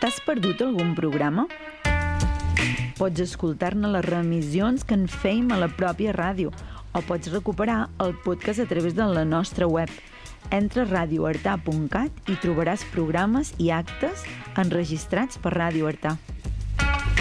T'has perdut algun programa? Pots escoltar-ne les reemissions que en fèiem a la pròpia ràdio o pots recuperar el podcast a través de la nostra web. Entra a radioartà.cat i trobaràs programes i actes enregistrats per Ràdio Artà.